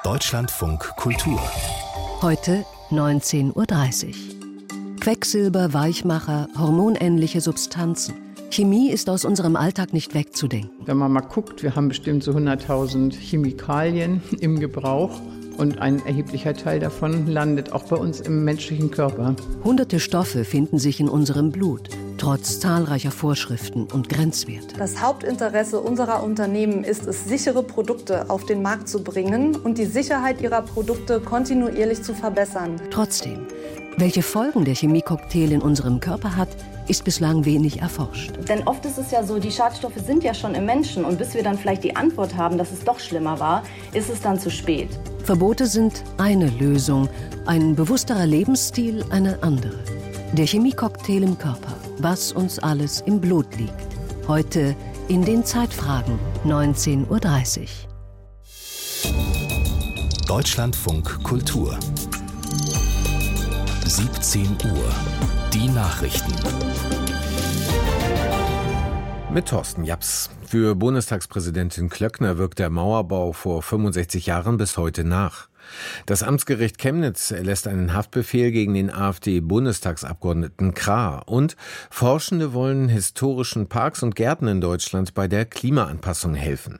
Deutschlandfunk Kultur. Heute 19:30 Uhr. Quecksilber, Weichmacher, hormonähnliche Substanzen. Chemie ist aus unserem Alltag nicht wegzudenken. Wenn man mal guckt, wir haben bestimmt so 100.000 Chemikalien im Gebrauch. Und ein erheblicher Teil davon landet auch bei uns im menschlichen Körper. Hunderte Stoffe finden sich in unserem Blut, trotz zahlreicher Vorschriften und Grenzwerte. Das Hauptinteresse unserer Unternehmen ist es, sichere Produkte auf den Markt zu bringen und die Sicherheit ihrer Produkte kontinuierlich zu verbessern. Trotzdem, welche Folgen der Chemiecocktail in unserem Körper hat, ist bislang wenig erforscht. Denn oft ist es ja so, die Schadstoffe sind ja schon im Menschen und bis wir dann vielleicht die Antwort haben, dass es doch schlimmer war, ist es dann zu spät. Verbote sind eine Lösung, ein bewussterer Lebensstil eine andere. Der Chemiecocktail im Körper, was uns alles im Blut liegt. Heute in den Zeitfragen, 19:30 Uhr. Deutschlandfunk Kultur. 17 Uhr. Die Nachrichten. Mit Thorsten Japs. Für Bundestagspräsidentin Klöckner wirkt der Mauerbau vor 65 Jahren bis heute nach. Das Amtsgericht Chemnitz erlässt einen Haftbefehl gegen den AfD-Bundestagsabgeordneten Krah. Und Forschende wollen historischen Parks und Gärten in Deutschland bei der Klimaanpassung helfen.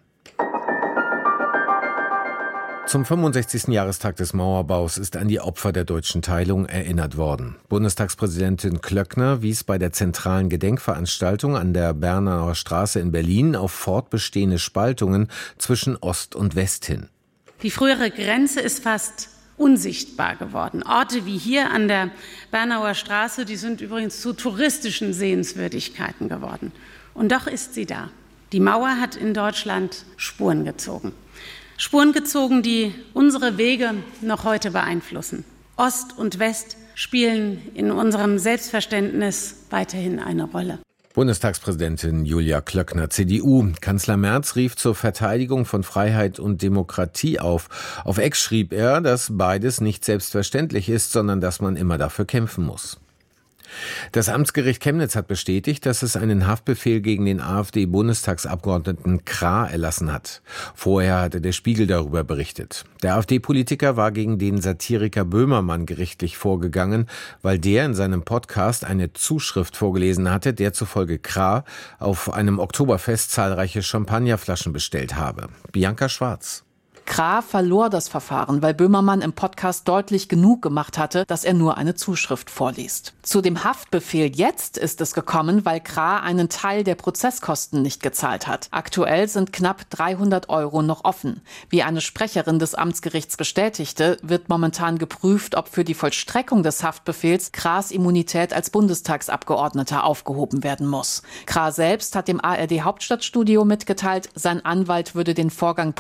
Zum 65. Jahrestag des Mauerbaus ist an die Opfer der deutschen Teilung erinnert worden. Bundestagspräsidentin Klöckner wies bei der zentralen Gedenkveranstaltung an der Bernauer Straße in Berlin auf fortbestehende Spaltungen zwischen Ost und West hin. Die frühere Grenze ist fast unsichtbar geworden. Orte wie hier an der Bernauer Straße, die sind übrigens zu touristischen Sehenswürdigkeiten geworden. Und doch ist sie da. Die Mauer hat in Deutschland Spuren gezogen. Spuren gezogen, die unsere Wege noch heute beeinflussen. Ost und West spielen in unserem Selbstverständnis weiterhin eine Rolle. Bundestagspräsidentin Julia Klöckner, CDU. Kanzler Merz rief zur Verteidigung von Freiheit und Demokratie auf. Auf X schrieb er, dass beides nicht selbstverständlich ist, sondern dass man immer dafür kämpfen muss. Das Amtsgericht Chemnitz hat bestätigt, dass es einen Haftbefehl gegen den AfD-Bundestagsabgeordneten Krah erlassen hat. Vorher hatte der Spiegel darüber berichtet. Der AfD-Politiker war gegen den Satiriker Böhmermann gerichtlich vorgegangen, weil der in seinem Podcast eine Zuschrift vorgelesen hatte, der zufolge Krah auf einem Oktoberfest zahlreiche Champagnerflaschen bestellt habe. Bianca Schwarz. Krah verlor das Verfahren, weil Böhmermann im Podcast deutlich genug gemacht hatte, dass er nur eine Zuschrift vorliest. Zu dem Haftbefehl jetzt ist es gekommen, weil Krah einen Teil der Prozesskosten nicht gezahlt hat. Aktuell sind knapp 300 € noch offen. Wie eine Sprecherin des Amtsgerichts bestätigte, wird momentan geprüft, ob für die Vollstreckung des Haftbefehls Krahs Immunität als Bundestagsabgeordneter aufgehoben werden muss. Krah selbst hat dem ARD Hauptstadtstudio mitgeteilt, sein Anwalt würde den Vorgang